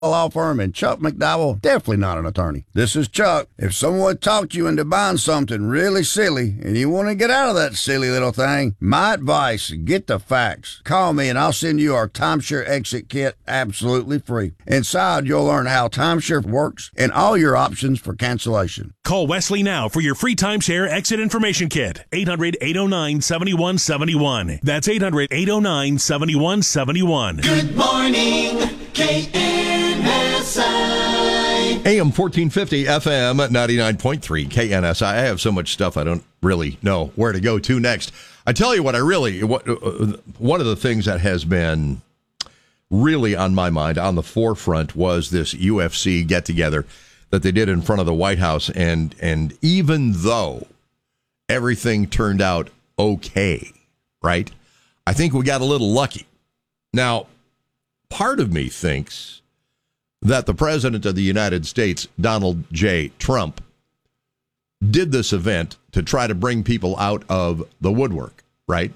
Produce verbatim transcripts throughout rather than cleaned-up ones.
Law firm, and Chuck McDowell, definitely not an attorney. This is Chuck. If someone talked you into buying something really silly and you want to get out of that silly little thing, my advice, get the facts. Call me and I'll send you our timeshare exit kit absolutely free. Inside, you'll learn how timeshare works and all your options for cancellation. Call Wesley now for your free timeshare exit information kit. eight hundred, eight oh nine, seven one seven one. That's eight hundred, eight oh nine, seven one seven one. Good morning, K N S I. A M fourteen fifty, F M ninety-nine point three, K N S I. I have so much stuff I don't really know where to go to next. I tell you what, I really, what, uh, one of the things that has been really on my mind, on the forefront, was this U F C get-together that they did in front of the White House. And, and even though everything turned out okay, right, I think we got a little lucky. Now, part of me thinks that the President of the United States, Donald J. Trump, did this event to try to bring people out of the woodwork, right?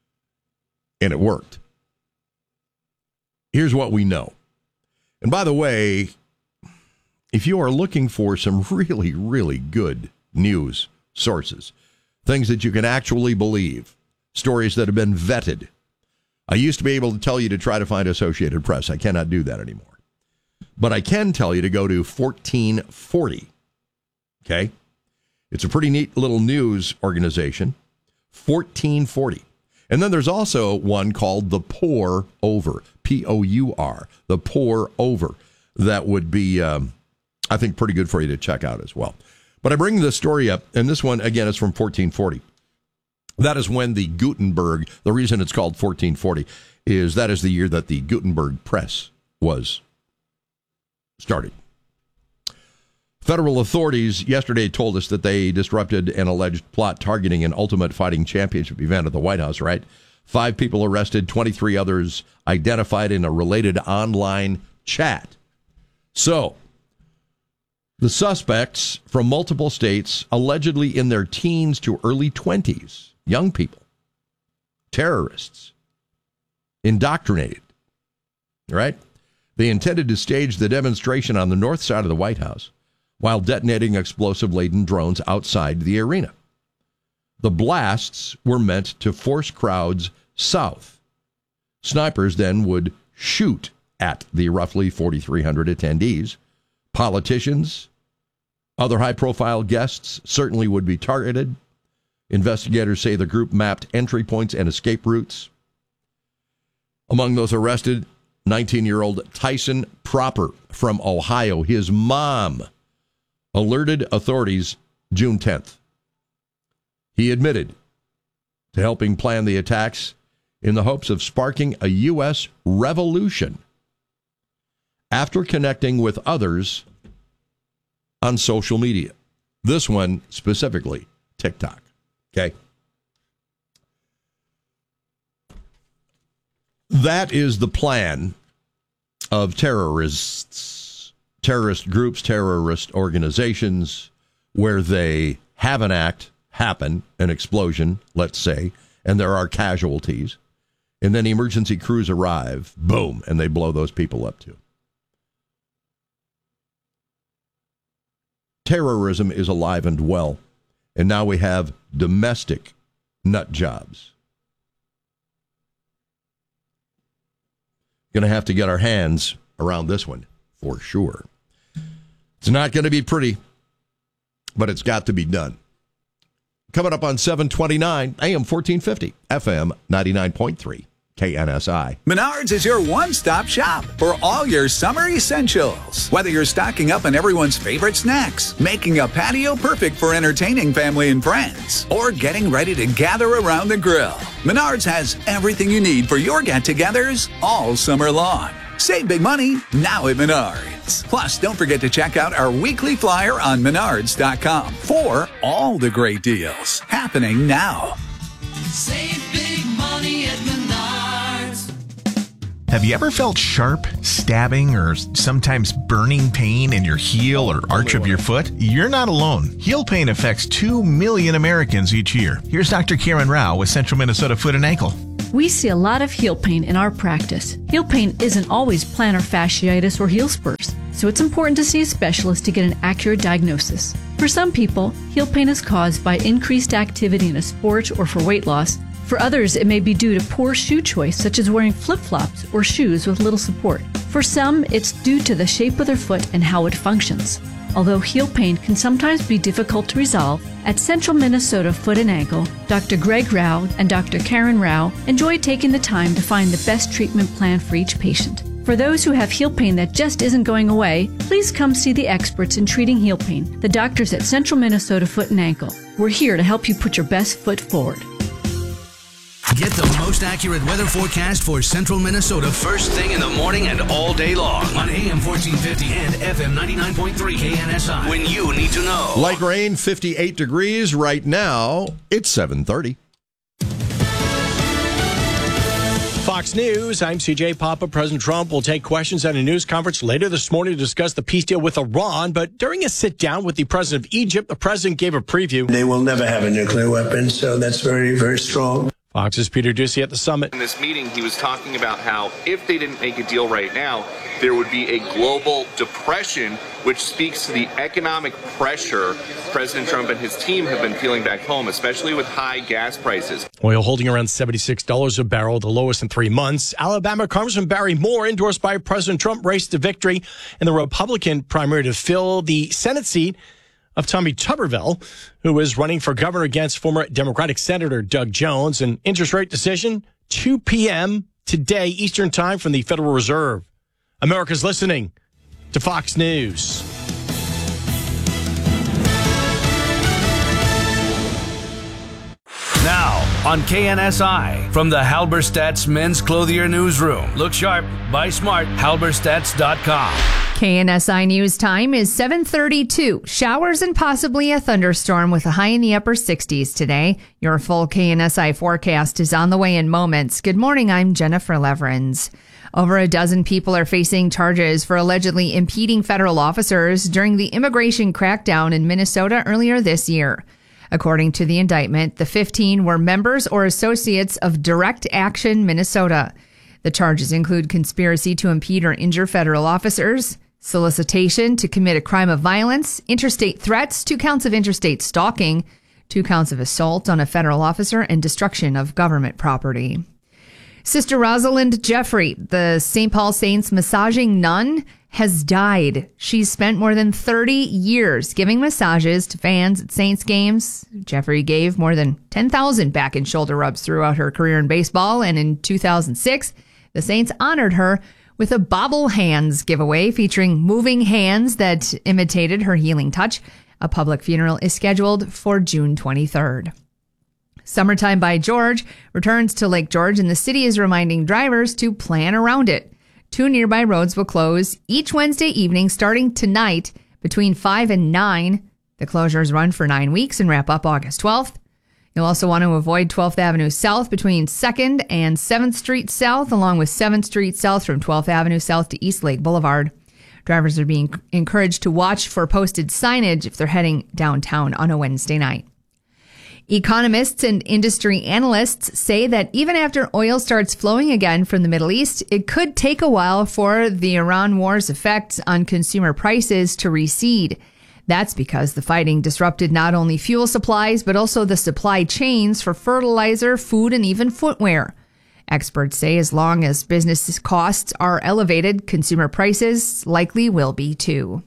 And it worked. Here's what we know. And by the way, if you are looking for some really, really good news sources, things that you can actually believe, stories that have been vetted, I used to be able to tell you to try to find Associated Press. I cannot do that anymore. But I can tell you to go to fourteen forty. Okay? It's a pretty neat little news organization. fourteen forty. And then there's also one called The Pour Over. P O U R. The Pour Over. That would be, um, I think, pretty good for you to check out as well. But I bring this story up, and this one, again, is from fourteen forty. That is when the Gutenberg, the reason it's called fourteen forty, is that is the year that the Gutenberg Press was started. Federal authorities yesterday told us that they disrupted an alleged plot targeting an Ultimate Fighting Championship event at the White House, right? Five people arrested, twenty-three others identified in a related online chat. So, the suspects from multiple states, allegedly in their teens to early twenties, young people, terrorists, indoctrinated, right? They intended to stage the demonstration on the north side of the White House while detonating explosive-laden drones outside the arena. The blasts were meant to force crowds south. Snipers then would shoot at the roughly forty-three hundred attendees. Politicians, other high-profile guests certainly would be targeted. Investigators say the group mapped entry points and escape routes. Among those arrested, nineteen-year-old Tyson Proper from Ohio. His mom alerted authorities June tenth. He admitted to helping plan the attacks in the hopes of sparking a U S revolution after connecting with others on social media. This one specifically, TikTok. Okay? That is the plan of terrorists, terrorist groups, terrorist organizations, where they have an act happen, an explosion, let's say, and there are casualties, and then emergency crews arrive, boom, and they blow those people up too. Terrorism is alive and well, and now we have domestic nut jobs. Going to have to get our hands around this one for sure. It's not going to be pretty, but it's got to be done. Coming up on seven twenty-nine, A M fourteen fifty, F M ninety-nine point three, K N S I. Menards is your one-stop shop for all your summer essentials. Whether you're stocking up on everyone's favorite snacks, making a patio perfect for entertaining family and friends, or getting ready to gather around the grill, Menards has everything you need for your get-togethers all summer long. Save big money now at Menards. Plus, don't forget to check out our weekly flyer on menards dot com for all the great deals happening now. Save big money at Menards. Have you ever felt sharp, stabbing, or sometimes burning pain in your heel or arch of your foot? You're not alone. Heel pain affects two million Americans each year. Here's Doctor Karen Rao with Central Minnesota Foot and Ankle. We see a lot of heel pain in our practice. Heel pain isn't always plantar fasciitis or heel spurs, so it's important to see a specialist to get an accurate diagnosis. For some people, heel pain is caused by increased activity in a sport or for weight loss. For others, it may be due to poor shoe choice, such as wearing flip-flops or shoes with little support. For some, it's due to the shape of their foot and how it functions. Although heel pain can sometimes be difficult to resolve, at Central Minnesota Foot and Ankle, Doctor Greg Rao and Doctor Karen Rao enjoy taking the time to find the best treatment plan for each patient. For those who have heel pain that just isn't going away, please come see the experts in treating heel pain, the doctors at Central Minnesota Foot and Ankle. We're here to help you put your best foot forward. Get the most accurate weather forecast for Central Minnesota first thing in the morning and all day long on A M fourteen fifty and F M ninety-nine point three K N S I. When you need to know. Light rain, fifty-eight degrees right now. It's seven thirty. Fox News, I'm C J Papa. President Trump will take questions at a news conference later this morning to discuss the peace deal with Iran. But during a sit-down with the president of Egypt, the president gave a preview. They will never have a nuclear weapon, so that's very, very strong. Fox's Peter Doocy at the summit. In this meeting, he was talking about how if they didn't make a deal right now, there would be a global depression, which speaks to the economic pressure President Trump and his team have been feeling back home, especially with high gas prices. Oil holding around seventy-six dollars a barrel, the lowest in three months. Alabama Congressman Barry Moore, endorsed by President Trump, raced to victory in the Republican primary to fill the Senate seat of Tommy Tuberville, who is running for governor against former Democratic Senator Doug Jones. An interest rate decision, two p.m. today, Eastern Time, from the Federal Reserve. America's listening to Fox News. Now, on K N S I, from the Halberstadt's Men's Clothier Newsroom. Look sharp, buy smart, halberstadts dot com. K N S I News Time is seven thirty-two. Showers and possibly a thunderstorm with a high in the upper sixties today. Your full K N S I forecast is on the way in moments. Good morning, I'm Jennifer Leverins. Over a dozen people are facing charges for allegedly impeding federal officers during the immigration crackdown in Minnesota earlier this year. According to the indictment, the fifteen were members or associates of Direct Action Minnesota. The charges include conspiracy to impede or injure federal officers, solicitation to commit a crime of violence, interstate threats, two counts of interstate stalking, two counts of assault on a federal officer, and destruction of government property. Sister Rosalind Jeffrey, the Saint Paul Saints massaging nun, has died. She's spent more than thirty years giving massages to fans at Saints games. Jeffrey gave more than ten thousand back and shoulder rubs throughout her career in baseball, and in two thousand six, the Saints honored her with a Bobble Hands giveaway featuring moving hands that imitated her healing touch. A public funeral is scheduled for June twenty-third. Summertime by George returns to Lake George, and the city is reminding drivers to plan around it. Two nearby roads will close each Wednesday evening starting tonight between five and nine. The closures run for nine weeks and wrap up August twelfth. You'll also want to avoid twelfth Avenue South between second and seventh Street South, along with seventh Street South from twelfth Avenue South to East Lake Boulevard. Drivers are being encouraged to watch for posted signage if they're heading downtown on a Wednesday night. Economists and industry analysts say that even after oil starts flowing again from the Middle East, it could take a while for the Iran war's effects on consumer prices to recede. That's because the fighting disrupted not only fuel supplies, but also the supply chains for fertilizer, food, and even footwear. Experts say as long as business costs are elevated, consumer prices likely will be too.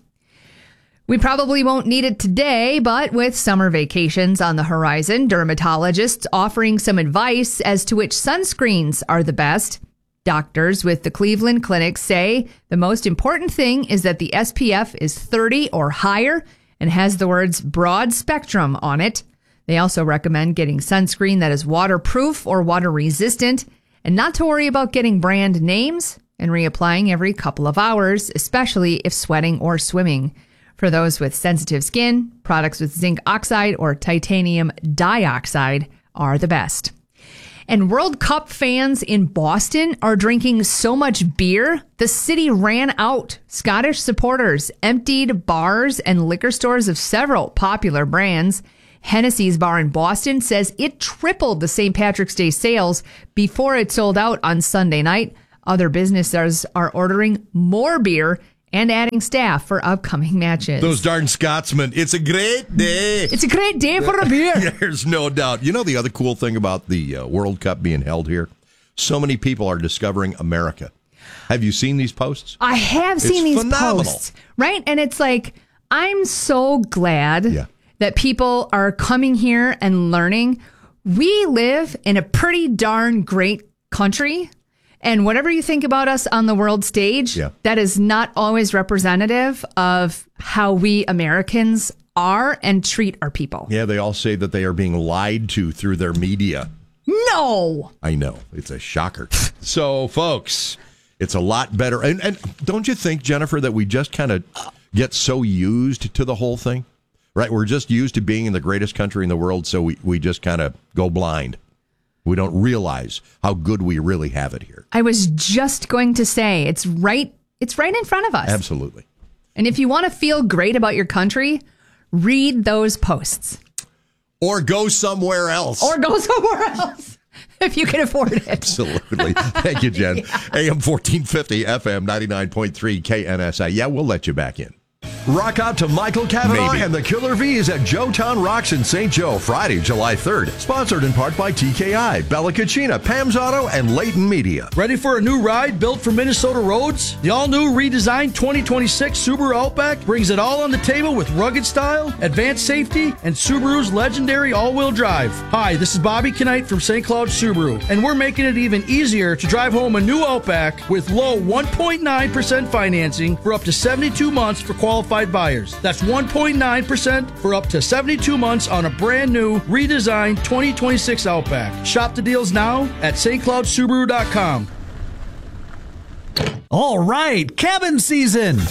We probably won't need it today, but with summer vacations on the horizon, dermatologists offering some advice as to which sunscreens are the best. Doctors with the Cleveland Clinic say the most important thing is that the S P F is thirty or higher and has the words broad spectrum on it. They also recommend getting sunscreen that is waterproof or water resistant and not to worry about getting brand names and reapplying every couple of hours, especially if sweating or swimming. For those with sensitive skin, products with zinc oxide or titanium dioxide are the best. And World Cup fans in Boston are drinking so much beer, the city ran out. Scottish supporters emptied bars and liquor stores of several popular brands. Hennessy's bar in Boston says it tripled the Saint Patrick's Day sales before it sold out on Sunday night. Other businesses are ordering more beer and adding staff for upcoming matches. Those darn Scotsmen. It's a great day. It's a great day for a beer. There's no doubt. You know the other cool thing about the uh, World Cup being held here? So many people are discovering America. Have you seen these posts? I have seen it's these phenomenal. posts, right? And it's like, I'm so glad Yeah. that people are coming here and learning. We live in a pretty darn great country. And whatever you think about us on the world stage, Yeah. that is not always representative of how we Americans are and treat our people. Yeah, they all say that they are being lied to through their media. No. I know. It's a shocker. So, folks, it's a lot better. And, and don't you think, Jennifer, that we just kind of get so used to the whole thing? Right? We're just used to being in the greatest country in the world, so we, we just kind of go blind. We don't realize how good we really have it here. I was just going to say, it's right, it's right in front of us. Absolutely. And if you want to feel great about your country, read those posts. Or go somewhere else. Or go somewhere else if you can afford it. Absolutely. Thank you, Jen. Yeah. A M fourteen fifty, F M ninety-nine point three, K N S I. Yeah, we'll let you back in. Rock out to Michael Cavanaugh Maybe. and the Killer V's at Joetown Rocks in Saint Joe, Friday, July third. Sponsored in part by T K I, Bella Cucina, Pam's Auto, and Leighton Media. Ready for a new ride built for Minnesota roads? The all-new redesigned twenty twenty-six Subaru Outback brings it all on the table with rugged style, advanced safety, and Subaru's legendary all-wheel drive. Hi, this is Bobby Knight from Saint Cloud Subaru, and we're making it even easier to drive home a new Outback with low one point nine percent financing for up to seventy-two months for qualified buyers. That's one point nine percent for up to seventy-two months on a brand new, redesigned twenty twenty-six Outback. Shop the deals now at S T Cloud Subaru dot com. All right, cabin season.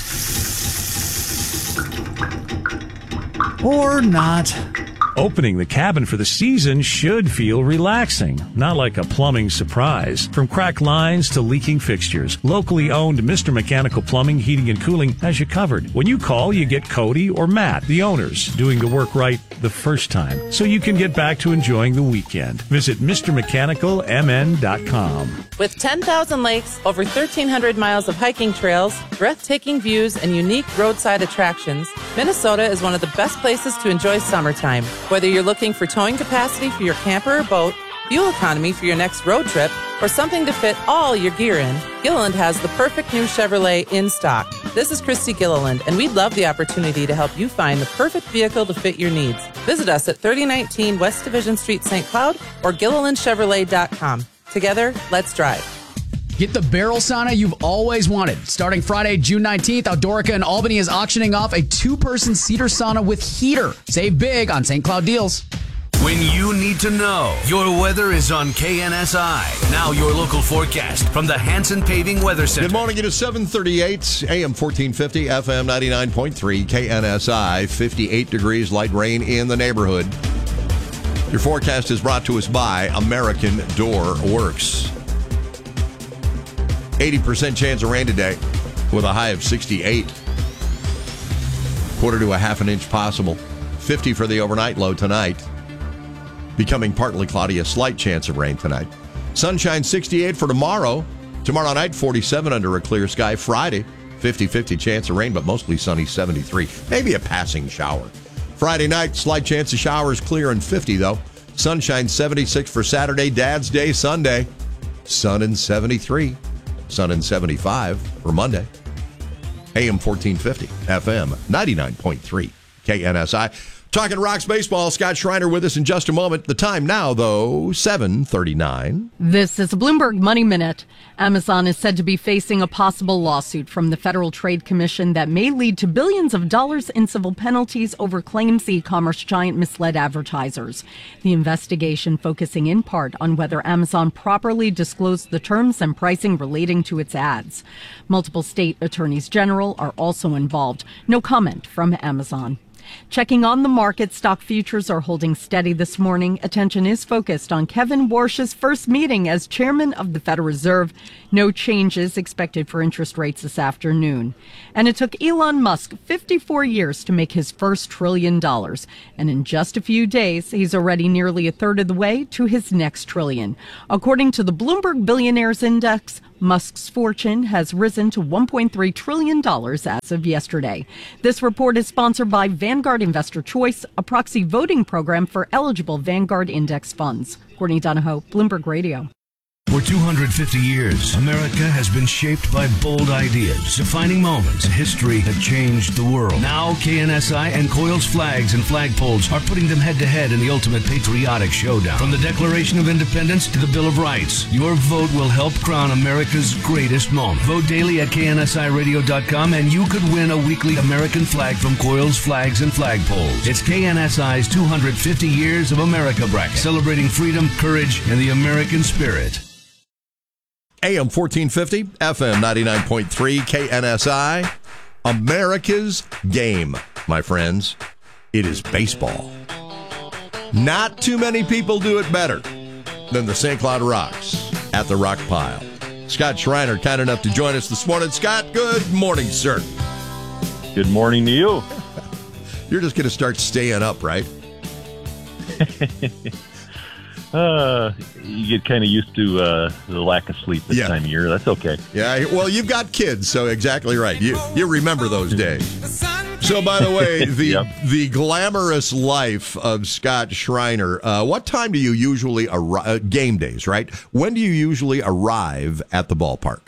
Or not. Opening the cabin for the season should feel relaxing, not like a plumbing surprise. From cracked lines to leaking fixtures, locally owned Mister Mechanical Plumbing, Heating, and Cooling has you covered. When you call, you get Cody or Matt, the owners, doing the work right the first time, so you can get back to enjoying the weekend. Visit Mr Mechanical M N dot com. With ten thousand lakes, over thirteen hundred miles of hiking trails, breathtaking views, and unique roadside attractions, Minnesota is one of the best places to enjoy summertime. Whether you're looking for towing capacity for your camper or boat, fuel economy for your next road trip, or something to fit all your gear in, Gilliland has the perfect new Chevrolet in stock. This is Christy Gilliland, and we'd love the opportunity to help you find the perfect vehicle to fit your needs. Visit us at thirty nineteen West Division Street, Saint Cloud, or Gilliland Chevrolet dot com. Together, let's drive. Get the barrel sauna you've always wanted. Starting Friday, June nineteenth, Outdoorica in Albany is auctioning off a two-person cedar sauna with heater. Save big on Saint Cloud deals. When you need to know, your weather is on K N S I. Now your local forecast from the Hanson Paving Weather Center. Good morning. It is seven thirty-eight, A M fourteen fifty, F M ninety-nine point three, K N S I. fifty-eight degrees, light rain in the neighborhood. Your forecast is brought to us by American Door Works. eighty percent chance of rain today with a high of sixty-eight. Quarter to a half an inch possible. fifty for the overnight low tonight. Becoming partly cloudy, a slight chance of rain tonight. Sunshine sixty-eight for tomorrow. Tomorrow night, forty-seven under a clear sky. Friday, fifty-fifty chance of rain, but mostly sunny, seventy-three. Maybe a passing shower. Friday night, slight chance of showers, clear and fifty, though. Sunshine seventy-six for Saturday. Dad's Day, Sunday. Sun and seventy-three. Sun and seventy-five for Monday. A M fourteen fifty, F M ninety-nine point three, K N S I. Talking Rocks baseball, Scott Schreiner with us in just a moment. The time now, though, seven thirty-nine. This is a Bloomberg Money Minute. Amazon is said to be facing a possible lawsuit from the Federal Trade Commission that may lead to billions of dollars in civil penalties over claims the e-commerce giant misled advertisers. The investigation focusing in part on whether Amazon properly disclosed the terms and pricing relating to its ads. Multiple state attorneys general are also involved. No comment from Amazon. Checking on the market, stock futures are holding steady this morning. Attention is focused on Kevin Warsh's first meeting as chairman of the Federal Reserve. No changes expected for interest rates this afternoon. And it took Elon Musk fifty-four years to make his first trillion dollars. And in just a few days, he's already nearly a third of the way to his next trillion. According to the Bloomberg Billionaires Index, Musk's fortune has risen to one point three trillion dollars as of yesterday. This report is sponsored by Vanguard Investor Choice, a proxy voting program for eligible Vanguard Index funds. Courtney Donahoe, Bloomberg Radio. For two hundred fifty years, America has been shaped by bold ideas, defining moments in history that changed the world. Now, K N S I and Coils Flags and Flagpoles are putting them head-to-head in the ultimate patriotic showdown. From the Declaration of Independence to the Bill of Rights, your vote will help crown America's greatest moment. Vote daily at K N S I radio dot com and you could win a weekly American flag from Coils Flags and Flagpoles. It's K N S I's two hundred fifty Years of America bracket, celebrating freedom, courage, and the American spirit. A M fourteen fifty, F M ninety-nine point three, K N S I. America's game, my friends. It is baseball. Not too many people do it better than the Saint Cloud Rocks at the Rock Pile. Scott Schreiner, kind enough to join us this morning. Scott, good morning, sir. Good morning to you. You're just going to start staying up, right? Uh, you get kind of used to uh, the lack of sleep this yeah. time of year. That's okay. Yeah, well, you've got kids, so exactly right. You you remember those days. So, by the way, the yep. the glamorous life of Scott Schreiner. Uh, what time do you usually arrive? Uh, game days, right? When do you usually arrive at the ballpark?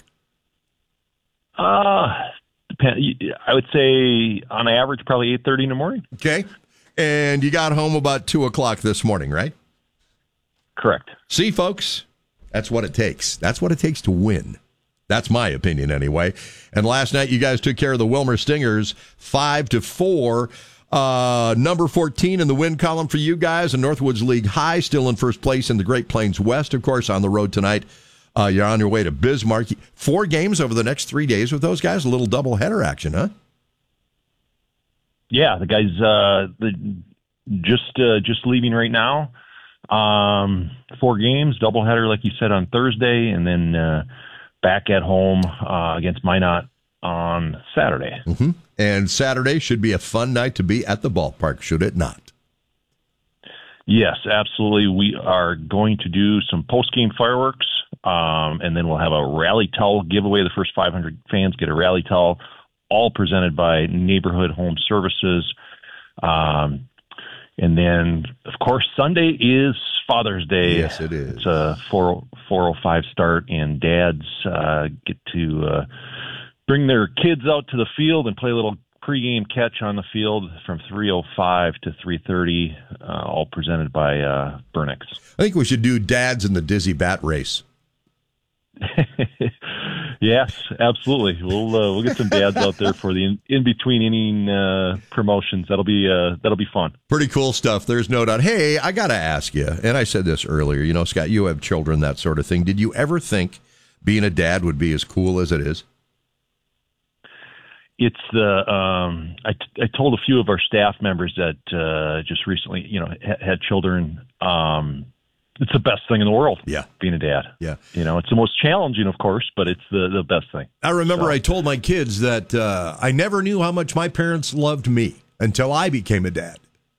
Uh, depend, I would say on average probably eight thirty in the morning. Okay, and you got home about two o'clock this morning, right? Correct. See, folks, that's what it takes. That's what it takes to win. That's my opinion, anyway. And last night, you guys took care of the Wilmer Stingers, five to four. Uh, number fourteen in the win column for you guys, and Northwoods League High, still in first place in the Great Plains West, of course, on the road tonight. Uh, you're on your way to Bismarck. Four games over the next three days with those guys. A little doubleheader action, huh? Yeah, the guys uh, the, just uh, just leaving right now. Um, four games, doubleheader, like you said, on Thursday, and then uh, back at home uh, against Minot on Saturday. Mm-hmm. And Saturday should be a fun night to be at the ballpark, should it not? Yes, absolutely. We are going to do some post-game fireworks, um, and then we'll have a rally towel giveaway. The first five hundred fans get a rally towel, all presented by Neighborhood Home Services. Um And then, of course, Sunday is Father's Day. Yes, it is. It's a four oh five start, and dads uh, get to uh, bring their kids out to the field and play a little pregame catch on the field from three oh five to three thirty, uh, all presented by uh, Burnix. I think we should do dads in the Dizzy Bat Race. Yes, absolutely. We'll uh, we'll get some dads out there for the in, in between inning uh, promotions. That'll be uh, that'll be fun. Pretty cool stuff. There's no doubt. Hey, I got to ask you, and I said this earlier. You know, Scott, you have children, that sort of thing. Did you ever think being a dad would be as cool as it is? It's the um, I, t- I told a few of our staff members that uh, just recently, you know, ha- had children. Um, It's the best thing in the world. Yeah, being a dad. Yeah, you know, it's the most challenging, of course, but it's the, the best thing. I remember so. I told my kids that uh, I never knew how much my parents loved me until I became a dad.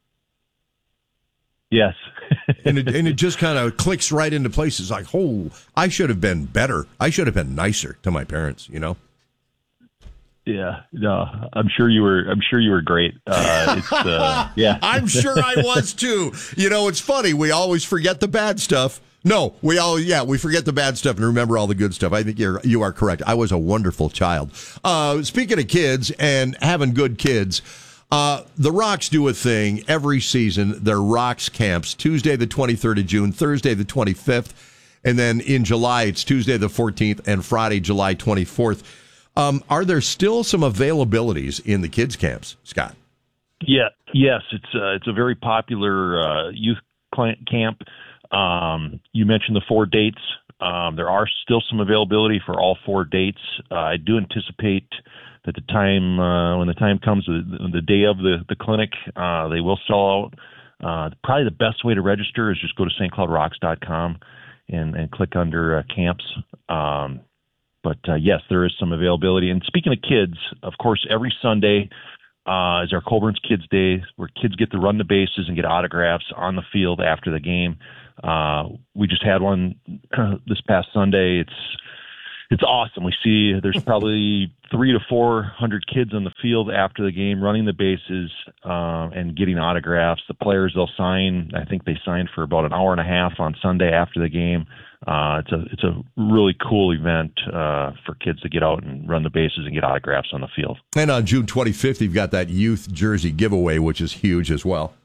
Yes, and it, and it just kind of clicks right into place. It's like, oh, I should have been better. I should have been nicer to my parents. You know. Yeah, no, I'm sure you were. I'm sure you were great. Uh, it's, uh, yeah, I'm sure I was too. You know, it's funny. We always forget the bad stuff. No, we all yeah, we forget the bad stuff and remember all the good stuff. I think you're you are correct. I was a wonderful child. Uh, speaking of kids and having good kids, uh, the Rocks do a thing every season. Their Rocks camps Tuesday the twenty-third of June, Thursday the twenty-fifth, and then in July it's Tuesday the fourteenth and Friday July twenty-fourth. Um, are there still some availabilities in the kids' camps, Scott? Yeah, yes, it's uh, it's a very popular uh, youth camp. Um, you mentioned the four dates. Um, there are still some availability for all four dates. Uh, I do anticipate that the time uh, when the time comes, the, the day of the the clinic, uh, they will sell out. Uh, probably the best way to register is just go to S T Cloud Rocks dot com and, and click under uh, camps. Um, but uh, yes, there is some availability. And speaking of kids, of course, every Sunday uh, is our Coburn's Kids Day, where kids get to run the bases and get autographs on the field after the game. Uh, we just had one this past Sunday. It's It's awesome. We see there's probably three to four hundred kids on the field after the game, running the bases uh, and getting autographs. The players, they'll sign. I think they signed for about an hour and a half on Sunday after the game. Uh, it's a it's a really cool event uh, for kids to get out and run the bases and get autographs on the field. And on June twenty-fifth, you've got that youth jersey giveaway, which is huge as well.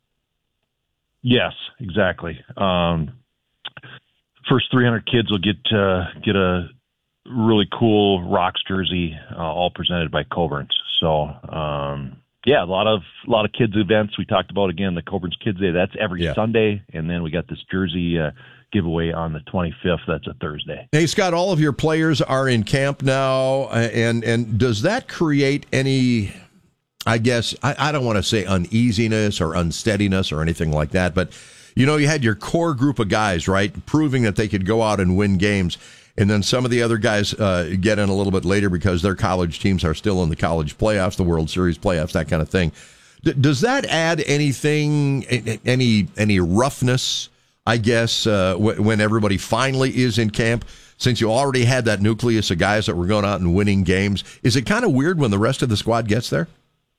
Yes, exactly. Um, first three hundred kids will get uh, get a really cool Rocks jersey, uh, all presented by Coburn's. So, um, yeah, a lot of a lot of kids events. We talked about, again, the Coburn's Kids Day. That's every yeah. Sunday, and then we got this jersey uh, giveaway on the twenty-fifth. That's a Thursday. Hey, Scott, all of your players are in camp now, and and does that create any, I guess, I, I don't want to say uneasiness or unsteadiness or anything like that, but, you know, you had your core group of guys, right, proving that they could go out and win games. And then some of the other guys uh, get in a little bit later because their college teams are still in the college playoffs, the World Series playoffs, that kind of thing. D- does that add anything, any any roughness, I guess, uh, w- when everybody finally is in camp? Since you already had that nucleus of guys that were going out and winning games, is it kind of weird when the rest of the squad gets there?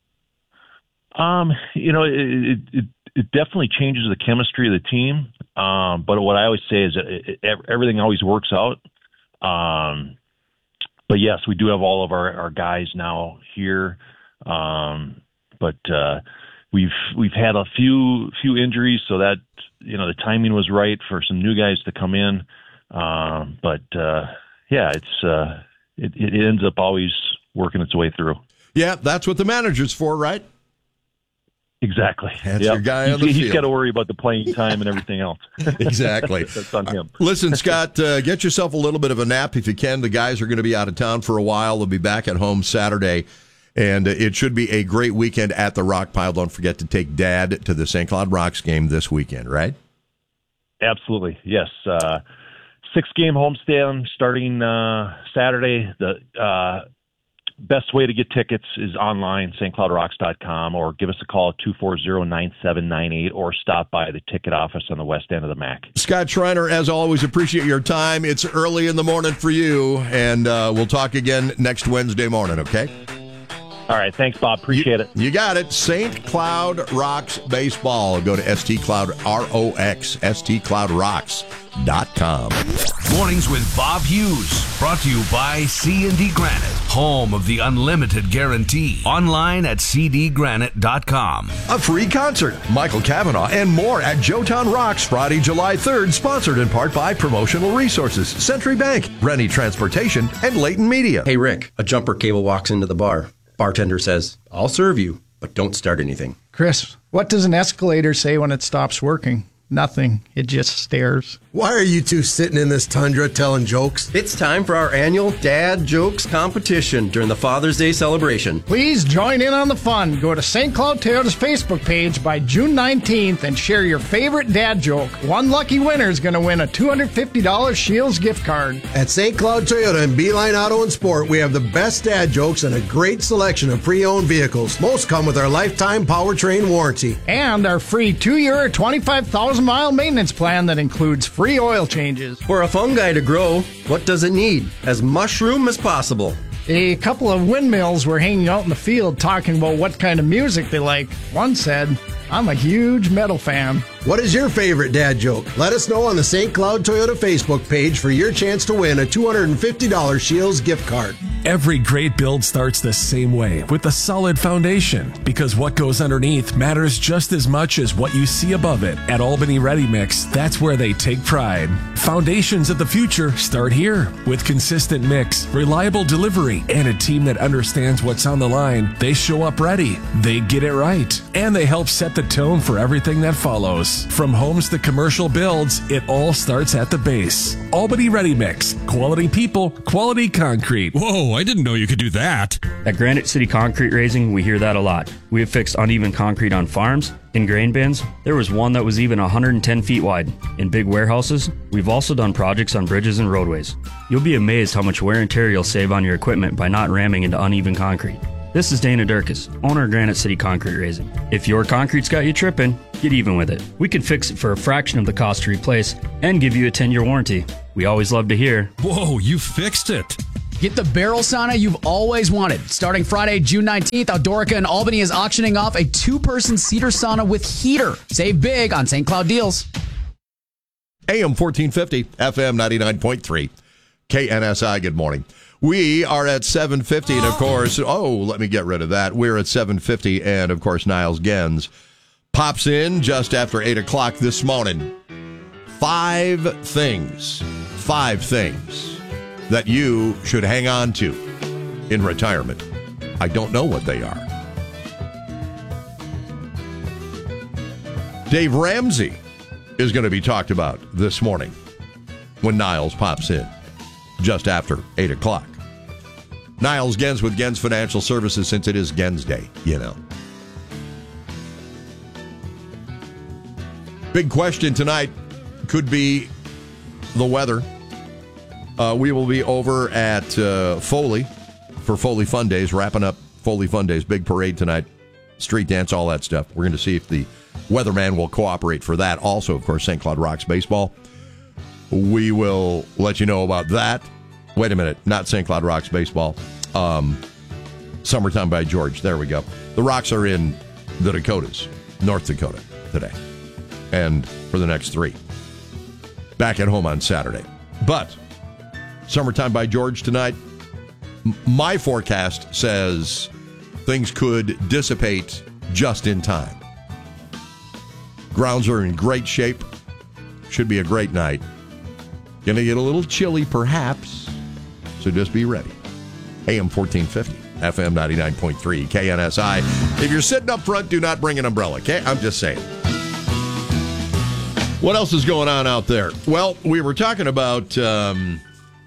Um, you know, it, it, it definitely changes the chemistry of the team. Um, but what I always say is that it, it, everything always works out. Um, but yes, we do have all of our, our guys now here. Um, but, uh, we've, we've had a few, few injuries, so that, you know, the timing was right for some new guys to come in. Um, but, uh, yeah, it's, uh, it, it ends up always working its way through. Yeah. That's what the manager's for, right? Exactly. That's yep. your guy he's, on the he's field. He's got to worry about the playing time and everything else. Exactly. That's on him. Listen, Scott, uh, get yourself a little bit of a nap if you can. The guys are going to be out of town for a while. They'll be back at home Saturday, and uh, it should be a great weekend at the Rock Pile. Don't forget to take Dad to the Saint Cloud Rocks game this weekend, right? Absolutely. Yes. Uh, six-game homestand starting uh, Saturday. The uh best way to get tickets is online, S T Cloud Rocks dot com, or give us a call at two four zero, nine seven nine eight, or stop by the ticket office on the west end of the M A C. Scott Schreiner, as always, appreciate your time. It's early in the morning for you, and uh, we'll talk again next Wednesday morning, okay? All right. Thanks, Bob. Appreciate you, it. You got it. Saint Cloud Rocks Baseball. Go to S T Cloud, R O X, S T Cloud Rocks dot com. Mornings with Bob Hughes. Brought to you by C and D Granite, home of the unlimited guarantee. Online at C D granite dot com. A free concert, Michael Cavanaugh, and more at Joetown Rocks Friday, July third, sponsored in part by Promotional Resources, Century Bank, Rennie Transportation, and Leighton Media. Hey, Rick, a jumper cable walks into the bar. Bartender says, "I'll serve you, but don't start anything." Chris, what does an escalator say when it stops working? Nothing. It just stares. Why are you two sitting in this tundra telling jokes? It's time for our annual Dad Jokes competition during the Father's Day celebration. Please join in on the fun. Go to Saint Cloud Toyota's Facebook page by June nineteenth and share your favorite dad joke. One lucky winner is going to win a two hundred fifty dollars Shields gift card. At Saint Cloud Toyota and Beeline Auto and Sport, we have the best dad jokes and a great selection of pre-owned vehicles. Most come with our lifetime powertrain warranty. And our free two-year, twenty-five thousand mile maintenance plan that includes free oil changes. For a fungi to grow, what does it need? As mushroom as possible. A couple of windmills were hanging out in the field talking about what kind of music they like. One said, "I'm a huge metal fan." What is your favorite dad joke? Let us know on the Saint Cloud Toyota Facebook page for your chance to win a two hundred fifty dollars Shields gift card. Every great build starts the same way, with a solid foundation, because what goes underneath matters just as much as what you see above it. At Albany Ready Mix, that's where they take pride. Foundations of the future start here. With consistent mix, reliable delivery, and a team that understands what's on the line, they show up ready, they get it right, and they help set the tone for everything that follows. From homes to commercial builds, it all starts at the base. Albany Ready Mix. Quality people, quality concrete. Whoa! Whoa, I didn't know you could do that. At Granite City Concrete Raising, we hear that a lot. We have fixed uneven concrete on farms, in grain bins. There was one that was even one hundred ten feet wide. In big warehouses, we've also done projects on bridges and roadways. You'll be amazed how much wear and tear you'll save on your equipment by not ramming into uneven concrete. This is Dana Durkis, owner of Granite City Concrete Raising. If your concrete's got you tripping, get even with it. We can fix it for a fraction of the cost to replace and give you a ten-year warranty. We always love to hear. Whoa, you fixed it. Get the barrel sauna you've always wanted. Starting Friday, June nineteenth, Outdoorica in Albany is auctioning off a two-person cedar sauna with heater. Save big on Saint Cloud deals. A M fourteen fifty, F M ninety-nine point three, K N S I, good morning. We are at seven fifty, and of course, oh, let me get rid of that. We're at seven fifty, and of course, Niles Gens pops in just after eight o'clock this morning. Five things, five things that you should hang on to in retirement. I don't know what they are. Dave Ramsey is going to be talked about this morning when Niles pops in just after eight o'clock. Niles Gens with Gens Financial Services, since it is Gens Day, you know. Big question tonight could be the weather. Uh, we will be over at uh, Foley for Foley Fun Days, wrapping up Foley Fun Days, big parade tonight, street dance, all that stuff. We're going to see if the weatherman will cooperate for that. Also, of course, Saint Cloud Rocks baseball. We will let you know about that. Wait a minute, not Saint Cloud Rocks baseball. Um, Summertime by George. There we go. The Rocks are in the Dakotas, North Dakota today, and for the next three. Back at home on Saturday. But Summertime by George tonight. M- my forecast says things could dissipate just in time. Grounds are in great shape. Should be a great night. Going to get a little chilly, perhaps. So just be ready. A M fourteen fifty, F M ninety-nine point three, K N S I. If you're sitting up front, do not bring an umbrella, okay? I'm just saying. What else is going on out there? Well, we were talking about, um,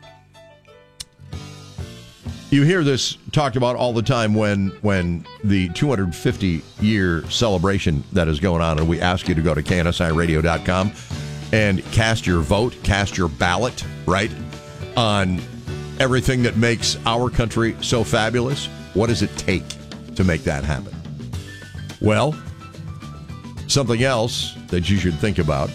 you hear this talked about all the time when, when the two hundred fifty year celebration that is going on, and we ask you to go to K N S I radio dot com and cast your vote, cast your ballot, right, on everything that makes our country so fabulous. What does it take to make that happen? Well, something else that you should think about,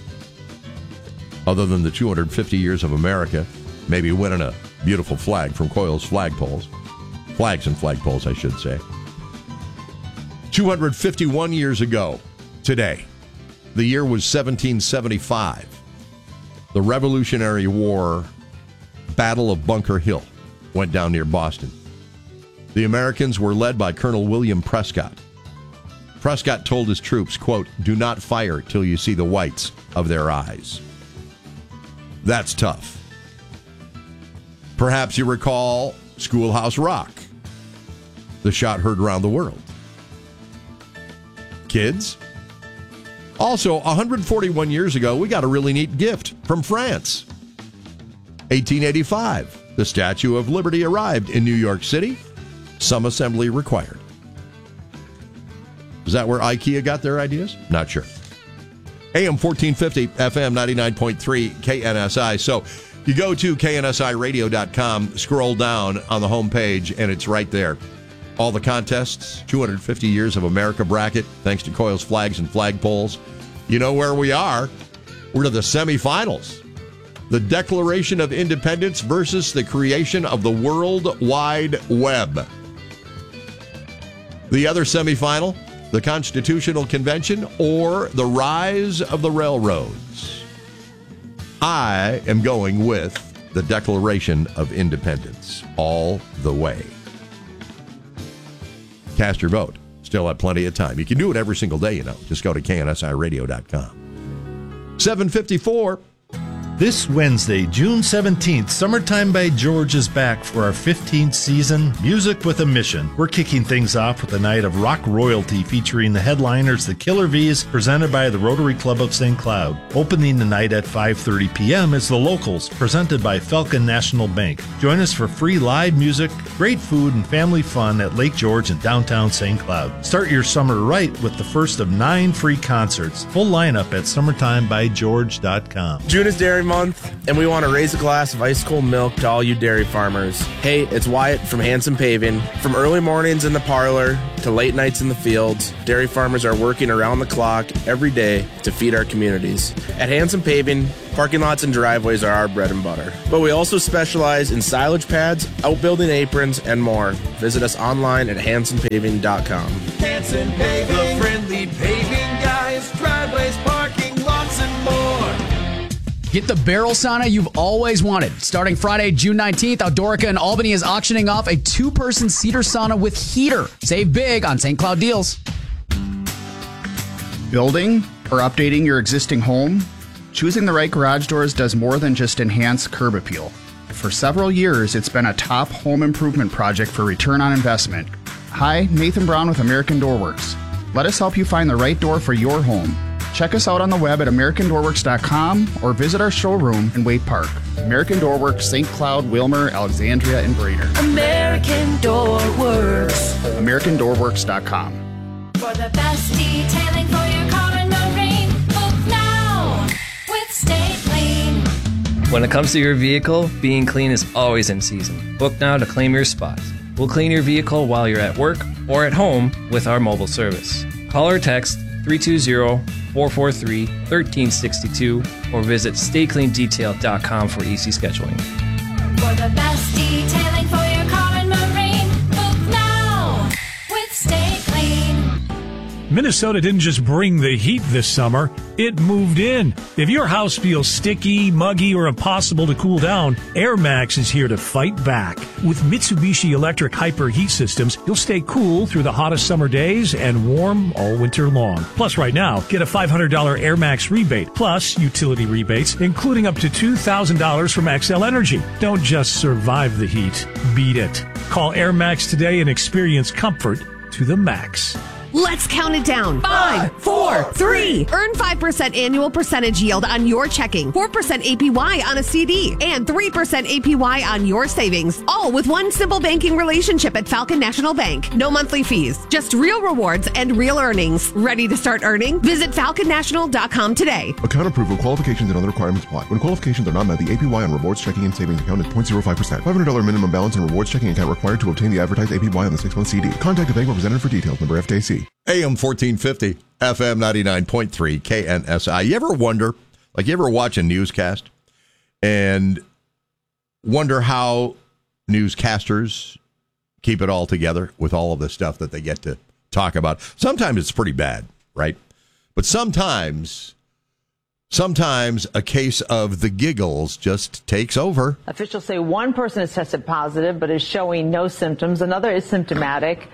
other than the two hundred fifty years of America, maybe winning a beautiful flag from Coyle's flagpoles, flags and flagpoles, I should say. two hundred fifty-one years ago today, the year was seventeen seventy-five. The Revolutionary War Battle of Bunker Hill went down near Boston. The Americans were led by Colonel William Prescott. Prescott told his troops, quote, "Do not fire till you see the whites of their eyes." That's tough. Perhaps you recall Schoolhouse Rock, the shot heard around the world. Kids? Also, one hundred forty-one years ago, we got a really neat gift from France. eighteen eighty-five, the Statue of Liberty arrived in New York City. Some assembly required. Is that where IKEA got their ideas? Not sure. A M fourteen fifty, F M ninety-nine point three, K N S I. So you go to K N S I radio dot com, scroll down on the homepage, and it's right there. All the contests, two hundred fifty years of America bracket, thanks to Coyle's flags and flagpoles. You know where we are. We're to the semifinals. The Declaration of Independence versus the creation of the World Wide Web. The other semifinal, the Constitutional Convention or the rise of the railroads. I am going with the Declaration of Independence all the way. Cast your vote. Still have plenty of time. You can do it every single day, you know. Just go to K N S I radio dot com. seven fifty-four. This Wednesday, June seventeenth, Summertime by George is back for our fifteenth season, Music with a Mission. We're kicking things off with a night of rock royalty featuring the headliners, the Killer V's, presented by the Rotary Club of Saint Cloud. Opening the night at five thirty p.m. is The Locals, presented by Falcon National Bank. Join us for free live music, great food, and family fun at Lake George in downtown Saint Cloud. Start your summer right with the first of nine free concerts. Full lineup at summertime by george dot com. June is Dairy Month, and we want to raise a glass of ice cold milk to all you dairy farmers. Hey, it's Wyatt from Hanson Paving. From early mornings in the parlor to late nights in the fields, dairy farmers are working around the clock every day to feed our communities. At Hanson Paving, parking lots and driveways are our bread and butter. But we also specialize in silage pads, outbuilding aprons, and more. Visit us online at hanson paving dot com. Hanson Paving, the friendly paving guys, driveways, parking lots, and more. Get the barrel sauna you've always wanted. Starting Friday, June nineteenth, Outdoorica in Albany is auctioning off a two-person cedar sauna with heater. Save big on Saint Cloud deals. Building or updating your existing home? Choosing the right garage doors does more than just enhance curb appeal. For several years, it's been a top home improvement project for return on investment. Hi, Nathan Brown with American Door Works. Let us help you find the right door for your home. Check us out on the web at american door works dot com or visit our showroom in Waite Park. American Door Works, Saint Cloud, Wilmer, Alexandria, and Brainerd. American Door Works. american door works dot com. For the best detailing for your car and marine, book now with Stay Clean. When it comes to your vehicle, being clean is always in season. Book now to claim your spot. We'll clean your vehicle while you're at work or at home with our mobile service. Call or text three two zero, four four three, one three six two or visit stay clean detail dot com for easy scheduling. For the best detailing for your car and marine, book now with Stay Clean. Minnesota didn't just bring the heat this summer, it moved in. If your house feels sticky, muggy, or impossible to cool down, Air Max is here to fight back. With Mitsubishi electric hyper heat systems, you'll stay cool through the hottest summer days and warm all winter long. Plus, right now, get a five hundred dollars Air Max rebate, plus utility rebates, including up to two thousand dollars from Xcel Energy. Don't just survive the heat, beat it. Call Air Max today and experience comfort to the max. Let's count it down. Five, four, three. Earn five percent annual percentage yield on your checking, four percent A P Y on a C D, and three percent A P Y on your savings. All with one simple banking relationship at Falcon National Bank. No monthly fees, just real rewards and real earnings. Ready to start earning? Visit falcon national dot com today. Account approval, qualifications, and other requirements apply. When qualifications are not met, the A P Y on rewards checking and savings account is zero point zero five percent. five hundred dollars minimum balance and rewards checking account required to obtain the advertised A P Y on the six-month C D. Contact the bank representative for details. Number F D I C. A M fourteen fifty, F M ninety-nine point three, K N S I. You ever wonder, like you ever watch a newscast and wonder how newscasters keep it all together with all of the stuff that they get to talk about? Sometimes it's pretty bad, right? But sometimes, sometimes a case of the giggles just takes over. Officials say one person has tested positive but is showing no symptoms. Another is symptomatic.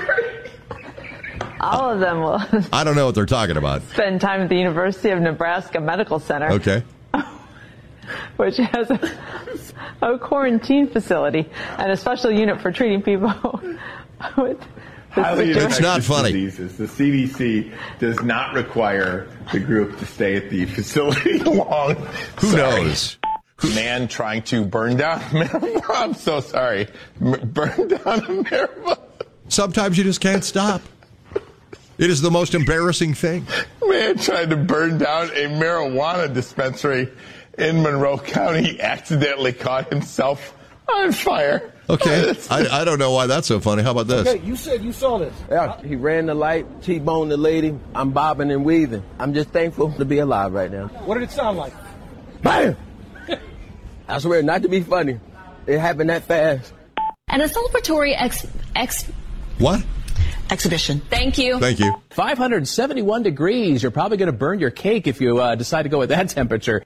All of them will I don't know what they're talking about. spend time at the University of Nebraska Medical Center, Okay. which has a, a quarantine facility and a special unit for treating people with Highly It's not funny. Diseases. The C D C does not require the group to stay at the facility long. Who Sorry. knows? Man trying to burn down Minerva. I'm so sorry. M- burn down Minerva. Sometimes you just can't stop. It is the most embarrassing thing. Man trying to burn down a marijuana dispensary in Monroe County accidentally caught himself on fire. Okay, I, I don't know why that's so funny. How about this? Okay, you said you saw this. Yeah, he ran the light, T-boned the lady. I'm bobbing and weaving. I'm just thankful to be alive right now. What did it sound like? Bam! I swear, not to be funny. It happened that fast. An celebratory ex... ex... What? Exhibition. Thank you. Thank you. five hundred seventy-one degrees. You're probably going to burn your cake if you uh, decide to go with that temperature.